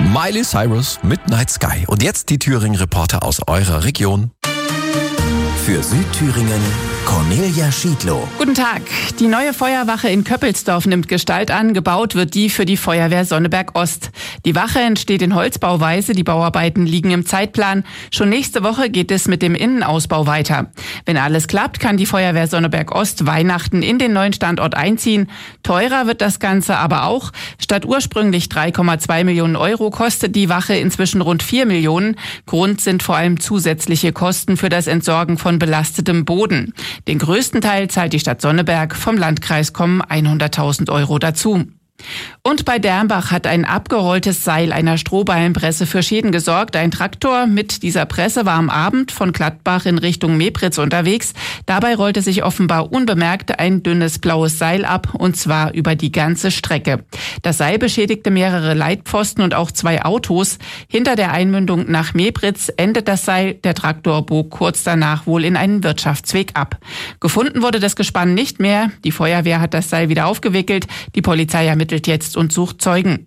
Miley Cyrus, Midnight Sky. Und jetzt die Thüringen-Reporter aus eurer Region. Für Südthüringen Cornelia Schiedlow. Guten Tag. Die neue Feuerwache in Köppelsdorf nimmt Gestalt an. Gebaut wird die für die Feuerwehr Sonneberg Ost. Die Wache entsteht in Holzbauweise. Die Bauarbeiten liegen im Zeitplan. Schon nächste Woche geht es mit dem Innenausbau weiter. Wenn alles klappt, kann die Feuerwehr Sonneberg Ost Weihnachten in den neuen Standort einziehen. Teurer wird das Ganze aber auch. Statt ursprünglich 3,2 Millionen Euro kostet die Wache inzwischen rund 4 Millionen. Grund sind vor allem zusätzliche Kosten für das Entsorgen von belastetem Boden. Den größten Teil zahlt die Stadt Sonneberg, vom Landkreis kommen 100.000 Euro dazu. Und bei Dernbach hat ein abgerolltes Seil einer Strohballenpresse für Schäden gesorgt. Ein Traktor mit dieser Presse war am Abend von Gladbach in Richtung Mepritz unterwegs. Dabei rollte sich offenbar unbemerkt ein dünnes blaues Seil ab, und zwar über die ganze Strecke. Das Seil beschädigte mehrere Leitpfosten und auch 2 Autos. Hinter der Einmündung nach Mepritz endet das Seil. Der Traktor bog kurz danach wohl in einen Wirtschaftsweg ab. Gefunden wurde das Gespann nicht mehr. Die Feuerwehr hat das Seil wieder aufgewickelt. Die Polizei ermittelt jetzt und sucht Zeugen.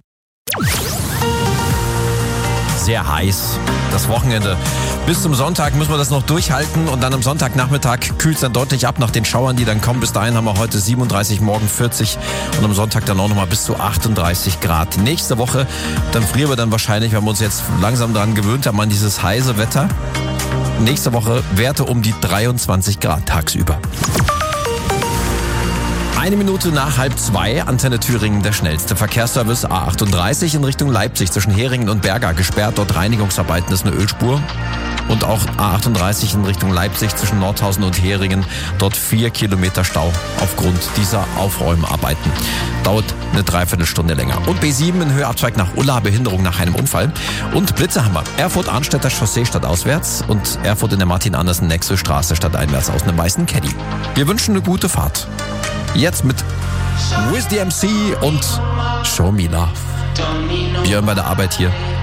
Sehr heiß. Das Wochenende. Bis zum Sonntag müssen wir das noch durchhalten und dann am Sonntagnachmittag kühlt es dann deutlich ab nach den Schauern, die dann kommen. Bis dahin haben wir heute 37, morgen 40 und am Sonntag dann auch nochmal bis zu 38 Grad. Nächste Woche, dann frieren wir dann wahrscheinlich, weil wir uns jetzt langsam daran gewöhnt haben, an dieses heiße Wetter. Nächste Woche Werte um die 23 Grad tagsüber. 1 Minute nach 1:30, Antenne Thüringen, der schnellste Verkehrsservice. A38 in Richtung Leipzig zwischen Heringen und Berga gesperrt. Dort Reinigungsarbeiten, ist eine Ölspur. Und auch A38 in Richtung Leipzig zwischen Nordhausen und Heringen. Dort 4 Kilometer Stau aufgrund dieser Aufräumarbeiten. Dauert eine Dreiviertelstunde länger. Und B7 in Höheabzweig nach Ulla, Behinderung nach einem Unfall. Und Blitze haben wir. Erfurt-Arnstädter Chaussee stadtauswärts und Erfurt in der Martin-Andersen-Nexel-Straße stadteinwärts aus einem weißen Caddy. Wir wünschen eine gute Fahrt. Jetzt mit Wiz DMC und Show Me Love. Wir hören bei der Arbeit hier